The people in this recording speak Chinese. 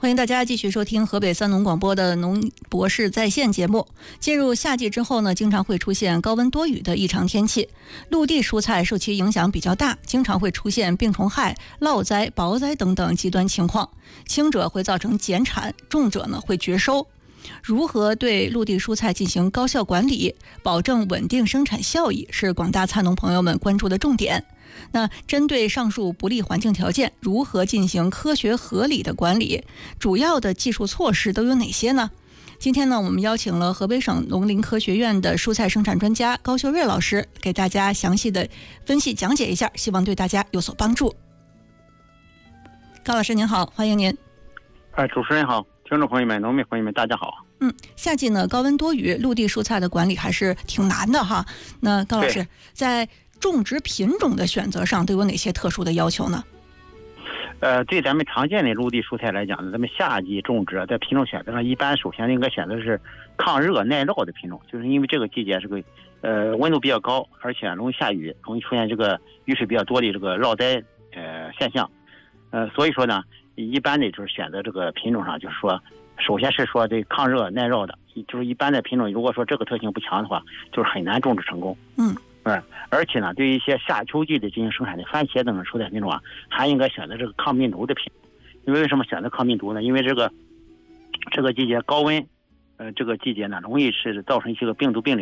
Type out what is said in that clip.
欢迎大家继续收听河北三农广播的农博士在线节目。进入夏季之后呢，经常会出现高温多雨的异常天气，陆地蔬菜受其影响比较大，经常会出现病虫害、涝灾、雹灾等等极端情况，轻者会造成减产，重者呢会绝收。如何对陆地蔬菜进行高效管理，保证稳定生产效益，是广大菜农朋友们关注的重点。那针对上述不利环境条件，如何进行科学合理的管理？主要的技术措施都有哪些呢？今天呢，我们邀请了河北省农林科学院的蔬菜生产专家高秀瑞老师，给大家详细的分析讲解一下，希望对大家有所帮助。高老师您好，欢迎您。 主持人好，听众朋友们、农民朋友们，大家好。 夏季呢高温多雨，陆地蔬菜的管理还是挺难的哈。那高老师在种植品种的选择上都有哪些特殊的要求呢？ 对咱们常见的陆地蔬菜来讲呢，咱们夏季种植在品种选择上，一般首先应该选择是抗热耐涝的品种，就是因为这个季节这个温度比较高，而且容易下雨，容易出现这个雨水比较多的这个涝灾现象。所以说呢，一般的就是选择这个品种上，就是说，首先是说这抗热耐涝的，就是一般的品种，如果说这个特性不强的话，就是很难种植成功。而且呢，对于一些夏秋季的进行生产的番茄等蔬菜品种啊，还应该选择这个抗病毒的品种。因为什么选择抗病毒呢？因为这个季节高温，这个季节呢，容易是造成一些个病毒病理